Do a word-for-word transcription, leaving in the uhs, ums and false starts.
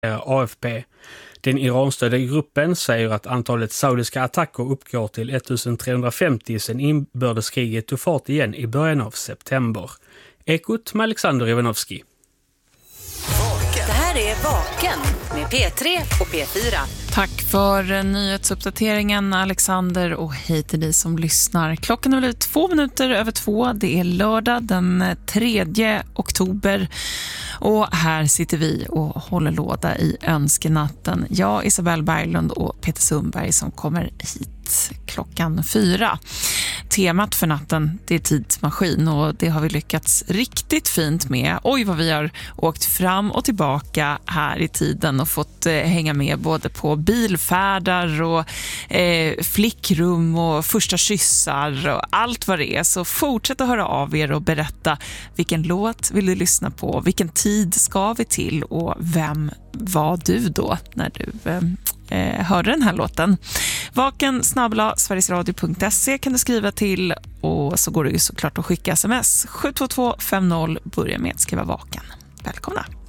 A F P. Den Iranstödda gruppen säger att antalet saudiska attacker uppgår till ettusentrehundrafemtio sedan inbördeskriget tog fart igen i början av september. Ekot med Alexander Ivanovski. Det här är Vaken med P tre och P fyra. Tack för nyhetsuppdateringen, Alexander, och hej till dig som lyssnar. Klockan har blivit två minuter över två. Det är lördag den tredje oktober och här sitter vi och håller låda i önskenatten. Jag, Isabel Berglund och Peter Sundberg som kommer hit klockan fyra. Temat för natten, det är tidsmaskin och det har vi lyckats riktigt fint med. Oj vad vi har åkt fram och tillbaka här i tiden och fått eh, hänga med både på bilfärdar och eh, flickrum och första kyssar och allt vad det är. Så fortsätt att höra av er och berätta vilken låt vill du lyssna på, vilken tid ska vi till och vem var du då när du eh, eh, hörde den här låten. Vaken snabel-a sverigesradio punkt se kan du skriva till och så går det ju såklart att skicka sms. sju två två fem noll, börja med att skriva vaken. Välkomna!